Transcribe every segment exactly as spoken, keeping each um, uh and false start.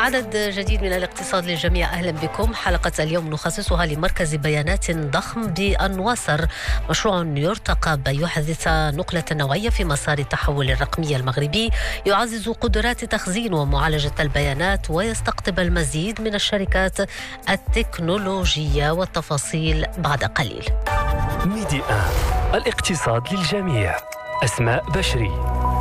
عدد جديد من الاقتصاد للجميع، أهلا بكم. حلقة اليوم نخصصها لمركز بيانات ضخم بأنواصر، مشروع يرتقى بيحدث نقلة نوعية في مسار التحول الرقمي المغربي، يعزز قدرات تخزين ومعالجة البيانات ويستقطب المزيد من الشركات التكنولوجية، والتفاصيل بعد قليل. ميديا الاقتصاد للجميع. أسماء بشري.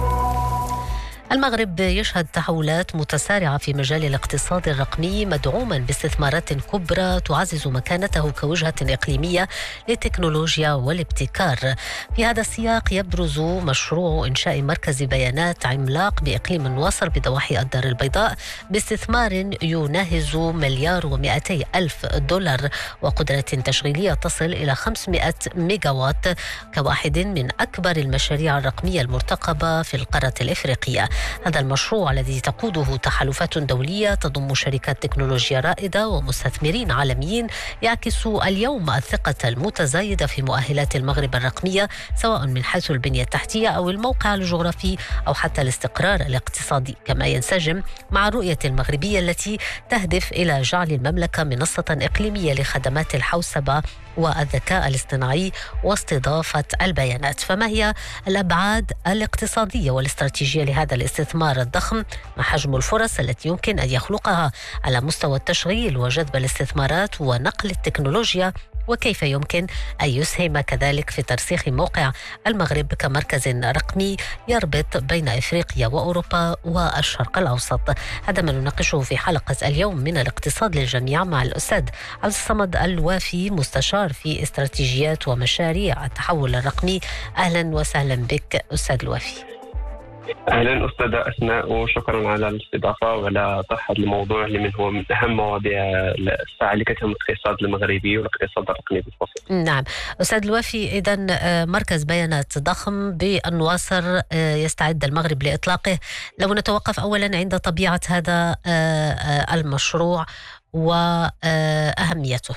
المغرب يشهد تحولات متسارعة في مجال الاقتصاد الرقمي، مدعوما باستثمارات كبرى تعزز مكانته كوجهة إقليمية للتكنولوجيا والابتكار. في هذا السياق يبرز مشروع إنشاء مركز بيانات عملاق بإقليم النواصر بضواحي الدار البيضاء باستثمار يناهز مليار ومئتي ألف دولار وقدرة تشغيلية تصل إلى خمسمئة ميجاوات، كواحد من أكبر المشاريع الرقمية المرتقبة في القارة الإفريقية. هذا المشروع الذي تقوده تحالفات دولية تضم شركات تكنولوجيا رائدة ومستثمرين عالميين يعكس اليوم الثقة المتزايدة في مؤهلات المغرب الرقمية، سواء من حيث البنية التحتية أو الموقع الجغرافي أو حتى الاستقرار الاقتصادي، كما ينسجم مع الرؤية المغربية التي تهدف إلى جعل المملكة منصة إقليمية لخدمات الحوسبة والذكاء الاصطناعي واستضافة البيانات. فما هي الأبعاد الاقتصادية والاستراتيجية لهذا الاستثمار الضخم؟ ما حجم الفرص التي يمكن أن يخلقها على مستوى التشغيل وجذب الاستثمارات ونقل التكنولوجيا؟ وكيف يمكن أن يسهم كذلك في ترسيخ موقع المغرب كمركز رقمي يربط بين إفريقيا وأوروبا والشرق الأوسط؟ هذا ما نناقشه في حلقة اليوم من الاقتصاد للجميع مع الأستاذ عبد الصمد الوافي، مستشار في استراتيجيات ومشاريع التحول الرقمي. أهلا وسهلا بك أستاذ الوافي. أهلا أستاذة أسماء، وشكرا على الاستضافة وعلى طرح هذا الموضوع اللي من هو من أهم مواضيع الساعة اللي كتهم الاقتصاد المغربي والاقتصاد الرقمي بالخصوص. نعم أستاذ الوافي، إذن مركز بيانات ضخم بالنواصر يستعد المغرب لإطلاقه. لو نتوقف أولا عند طبيعة هذا المشروع وأهميته.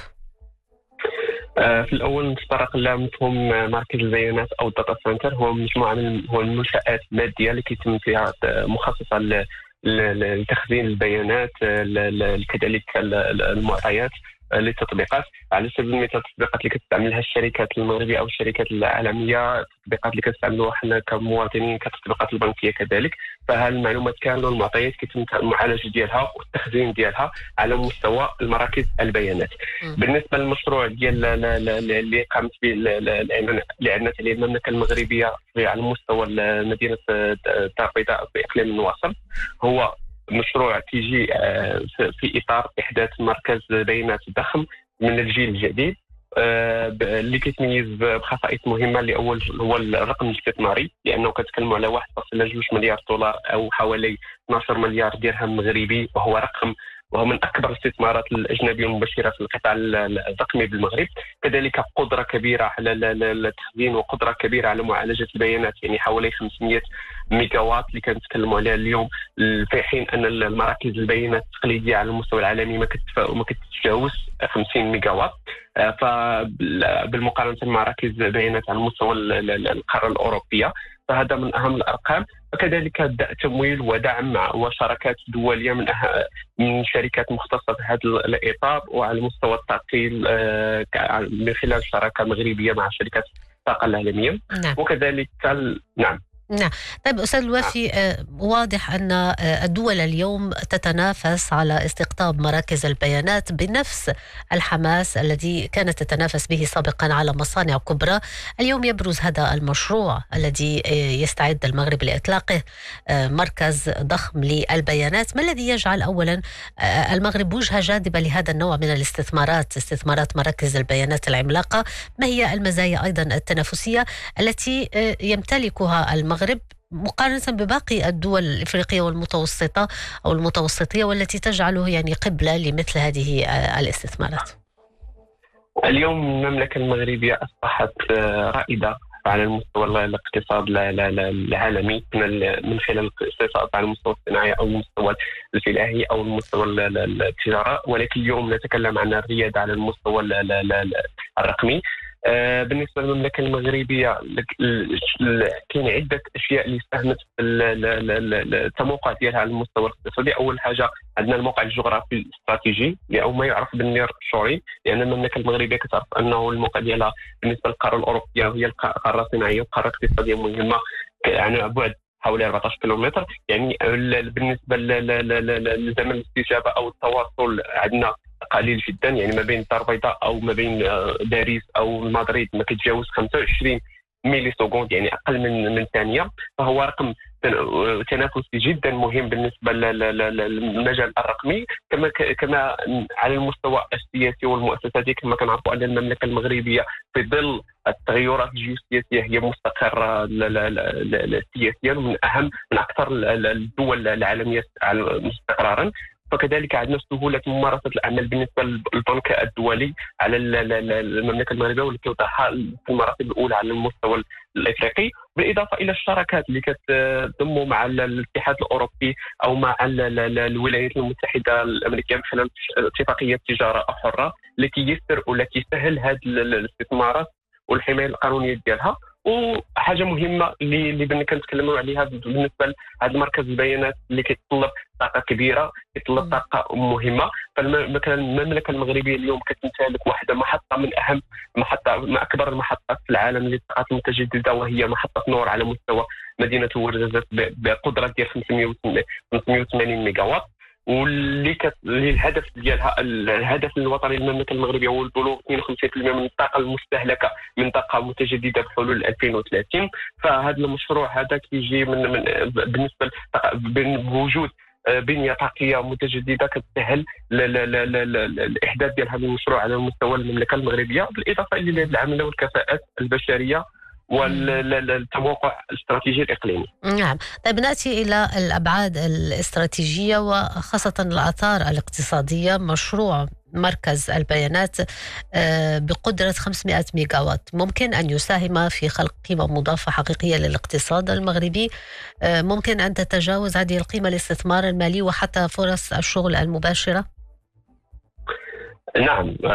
في الأول نتطرق لمفهوم مركز البيانات أو الداتا سنتر. هو مجموعة من هو المنشآت المادية اللي كيتم فيها مخصصة لتخزين البيانات، كذلك المعطيات للتطبيقات. على سبيل المثال التطبيقات اللي كتستعملها الشركات المغربية أو الشركات العالمية، التطبيقات اللي كتستعملوها حنا كمواطنين كتطبيقات البنكية كذلك، فها المعلومات كاملة والمعطيات كيتم المعالجة ديالها والتخزين ديالها على مستوى المراكز البيانات. م. بالنسبة للمشروع ديال اللي قامت به اللي عندنا عليه المملكة المغربية على مستوى مدينة الدار البيضاء في إقليم النواصر، هو مشروع تيجي في إطار إحداث مركز بيانات ضخم من الجيل الجديد اللي كيتميز بخصائص مهمة. اللي أول هو الرقم الاستثماري، لأنه كتكلموا على واحد فاصلة جوج مليار دولار أو حوالي اثنا عشر مليار درهم مغربي، وهو رقم وهو من أكبر الاستثمارات الأجنبية المباشرة في القطاع الرقمي بالمغرب. كذلك قدرة كبيرة على التخزين وقدرة كبيرة على معالجة البيانات، يعني حوالي خمسمئة ميجاوات اللي كنتكلموا عليها اليوم، في حين أن المراكز البيانات التقليدية على المستوى العالمي ما كتتجاوز خمسين ميجاوات، فبالمقارنة مع مراكز بيانات على مستوى القارة الأوروبية. فهذا من أهم الأرقام. وكذلك تمويل ودعم وشراكات دولية من أه... من شركات مختصة في هذا الإطار، وعلى مستوى التعطيل من خلال شراكة مغربية مع شركات الطاقة العالمية. نعم. وكذلك ال... نعم نعم. طيب أستاذ الوافي، واضح أن الدول اليوم تتنافس على استقطاب مراكز البيانات بنفس الحماس الذي كانت تتنافس به سابقا على مصانع كبرى. اليوم يبرز هذا المشروع الذي يستعد المغرب لإطلاقه، مركز ضخم للبيانات. ما الذي يجعل أولا المغرب وجهة جاذبة لهذا النوع من الاستثمارات، استثمارات مراكز البيانات العملاقة؟ ما هي المزايا أيضا التنافسية التي يمتلكها المغرب مقارنة بباقي الدول الإفريقية والمتوسطة أو المتوسطية، والتي تجعله يعني قبلة لمثل هذه الاستثمارات؟ اليوم المملكة المغربية أصبحت رائدة على المستوى الاقتصاد العالمي من خلال الاقتصاد على المستوى الصناعي أو المستوى الفلاحي أو المستوى التجارة، ولكن اليوم نتكلم عن الريادة على المستوى الرقمي. آه، بالنسبه للمملكه المغربيه لك- ال- ال- كاين عده اشياء اللي ساهمت في ال- ال- ال- ال- التموقع ديالها على المستوى الاقتصادي. اول حاجه عندنا الموقع الجغرافي الاستراتيجي او ما يعرف بالنير الشوري، لان المملكه المغربيه كتعرف انه الموقع ديالها بالنسبه للقاره الاوروبيه هي الق- قاره صناعيه وقاره اقتصاديه مهمه، ك- يعني بعد حوالي أربعة عشر كيلومتر. يعني ال- بالنسبه ل- ل- ل- ل- لزمن الاستجابه او التواصل عندنا قليل جدا، يعني ما بين الدار البيضاء او ما بين آه، باريس او مدريد ما كتجاوز خمسة وعشرين ميلي سكوند، يعني اقل من من ثانيه. فهو رقم تن- تنافسي جدا مهم بالنسبه ل- ل- ل- للمجال الرقمي. كما ك- كما على المستوى السياسي والمؤسساتي، كما كنعرفوا ان المملكه المغربيه في ظل التغيرات الجيوسياسيه هي مستقره ل- ل- ل- ل- سياسيا، ومن اهم من اكثر ال- ال- الدول العالميه على- استقرارا. فكذلك عندنا سهوله ممارسه الاعمال بالنسبه للبنك الدولي على ال- ال- ال- المملكه المغربيه، واللي كيوضعها في المراتب الاولى على المستوى الافريقي، بالاضافه الى الشراكات اللي كتضم مع ال- الاتحاد الاوروبي او مع ال- ال- ال- الولايات المتحده الامريكيه من خلال اتفاقيه تجاره حره التي يسر والتي تسهل هذه ال- الاستثمارات والحمايه القانونيه ديالها. وحاجه مهمه اللي اللي بدنا كنتكلموا عليها بالنسبه لهذا مركز البيانات اللي كيتطلب طاقه كبيره، كيتطلب طاقه مهمه. فمثلا المملكه المغربيه اليوم كتمتلك واحده محطه من اهم محطه من اكبر المحطات في العالم للطاقات المتجدده، وهي محطه نور على مستوى مدينه ورزازات بقدره ديال خمسمائة وثمانين ميجا واط، واللي كت... اللي الهدف ديالها الهدف الوطني للمملكه المغربيه هو البلوغ اثنين وخمسين بالمئة من الطاقه المستهلكه من طاقه متجدده بحلول ألفين وثلاثين. فهذا المشروع هذا كيجي من, من بالنسبه للطاقة... بوجود بنيه طاقيه متجدده كتسهل الاحداث ديال هذا المشروع على مستوى المملكه المغربيه، بالاضافه الى العماله والكفاءات البشريه والتموقع الاستراتيجي الإقليمي. نعم. طيب نأتي إلى الأبعاد الاستراتيجية وخاصة الآثار الاقتصادية. مشروع مركز البيانات آه، بقدرة خمسمائة ميجا وات ممكن أن يساهم في خلق قيمة مضافة حقيقية للاقتصاد المغربي. آه، ممكن أن تتجاوز هذه القيمة الاستثمار المالي وحتى فرص الشغل المباشرة. نعم.